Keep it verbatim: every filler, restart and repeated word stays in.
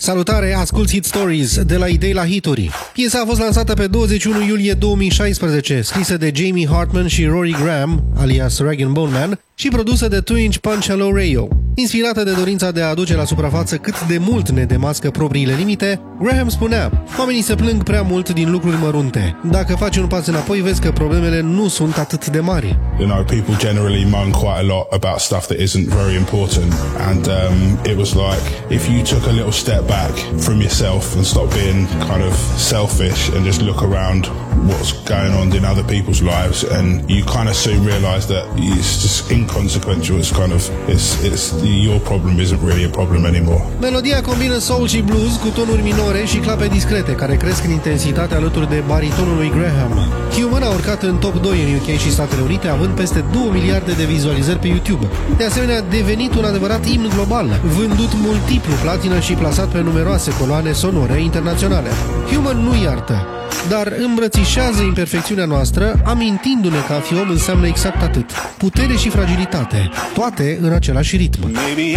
Salutare, asculți Hit Stories de la idei la hituri. Piesa a fost lansată pe douăzeci și unu iulie două mii șaisprezece, scrisă de Jamie Hartman și Rory Graham, alias Rag and Bone Man, și produsă de Two Inch Punch Hello Rayo. Inspirată de dorința de a aduce la suprafață cât de mult ne demască propriile limite, Graham spunea: oamenii se plâng prea mult din lucruri mărunte. Dacă faci un pas înapoi, vezi că problemele nu sunt atât de mari. You know, people generally moan quite a lot about stuff that isn't very important, and um, it was like if you took a little step back from yourself and stopped being kind of selfish and just look around what's going on in other people's lives, and you kind of soon realise that it's just inconsequential. It's kind of it's it's your problem isn't really a problem anymore. Melodia combină soul și blues cu tonuri minore și clape discrete care cresc în intensitate alături de baritonul lui Graham. Human a urcat în top doi în U K și Statele Unite, având peste două miliarde de vizualizări pe YouTube. De asemenea, a devenit un adevărat imn global, vândut multiplu platină și plasat pe numeroase coloane sonore internaționale. Human nu iartă, dar îmbrățișează imperfecțiunea noastră, amintindu-ne că a fi om înseamnă exact atât: putere și fragilitate, toate în același ritm.